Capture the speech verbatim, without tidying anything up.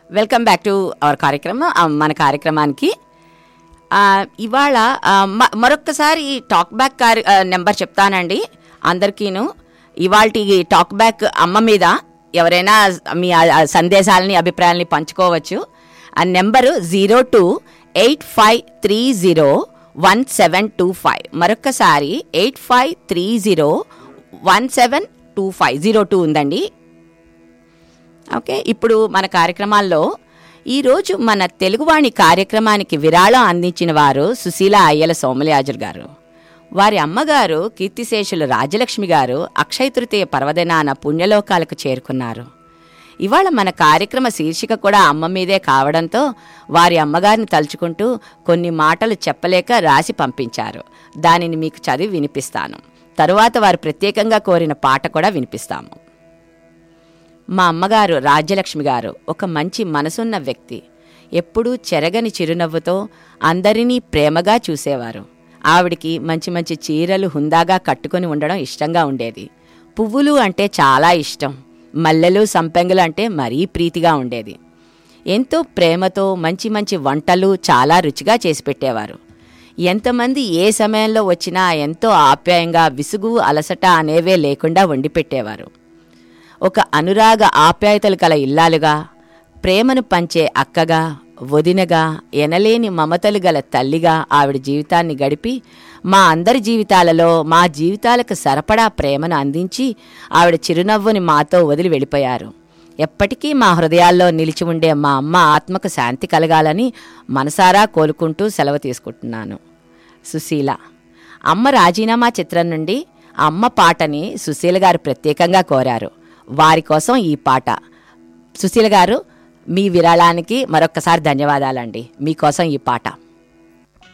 Welcome back to our కార్యక్రమం. మన కార్యక్రమానికి ఇవాళ మరొక్కసారి టాక్ బ్యాక్ కార్య నెంబర్ చెప్తానండి అందరికీను. ఇవాళ టాక్ బ్యాక్ అమ్మ మీద ఎవరైనా మీ సందేశాలని అభిప్రాయాలని పంచుకోవచ్చు. ఆ number zero two eight five three zero one seven two five. మరొక్కసారి eight five three zero one seven two five zero two ఉందండి. ఓకే, ఇప్పుడు మన కార్యక్రమాల్లో ఈరోజు మన తెలుగువాణి కార్యక్రమానికి విరాళం అందించిన వారు సుశీల అయ్యల సోమయాజులు గారు. వారి అమ్మగారు కీర్తిశేషులు రాజలక్ష్మి గారు అక్షయ తృతీయ పర్వదినాన పుణ్యలోకాలకు చేరుకున్నారు. ఇవాళ మన కార్యక్రమ శీర్షిక కూడా అమ్మ మీదే కావడంతో వారి అమ్మగారిని తలుచుకుంటూ కొన్ని మాటలు చెప్పలేక రాసి పంపించారు. దానిని మీకు చదివి వినిపిస్తాను. తరువాత వారు ప్రత్యేకంగా కోరిన పాట కూడా వినిపిస్తాము. మా అమ్మగారు రాజ్యలక్ష్మి గారు ఒక మంచి మనసున్న వ్యక్తి. ఎప్పుడూ చెరగని చిరునవ్వుతో అందరినీ ప్రేమగా చూసేవారు. ఆవిడికి మంచి మంచి చీరలు హుందాగా కట్టుకొని ఉండడం ఇష్టంగా ఉండేది. పువ్వులు అంటే చాలా ఇష్టం. మల్లెలు సంపెంగలు అంటే మరీ ప్రీతిగా ఉండేది. ఎంతో ప్రేమతో మంచి మంచి వంటలు చాలా రుచిగా చేసి పెట్టేవారు. ఎంతమంది ఏ సమయంలో వచ్చినా ఎంతో ఆప్యాయంగా విసుగు అలసట అనేవే లేకుండా వండి పెట్టేవారు. ఒక అనురాగ ఆప్యాయతలు కల ఇల్లాలుగా, ప్రేమను పంచే అక్కగా, వదినగా, ఎనలేని మమతలు గల తల్లిగా ఆవిడ జీవితాన్ని గడిపి మా అందరి జీవితాలలో మా జీవితాలకు సరిపడా ప్రేమను అందించి ఆవిడ చిరునవ్వుని మాతో వదిలి వెళ్ళిపోయారు. ఎప్పటికీ మా హృదయాల్లో నిలిచి ఉండే మా అమ్మ ఆత్మకు శాంతి కలగాలని మనసారా కోలుకుంటూ సెలవు తీసుకుంటున్నాను. సుశీల. అమ్మ రాజీనామా చిత్రం నుండి అమ్మ పాటని సుశీల గారు ప్రత్యేకంగా కోరారు. వారి కోసం ఈ పాట. సుశీల గారు, మీ విరాళానికి మరొక్కసారి ధన్యవాదాలండి. మీకోసం ఈ పాట.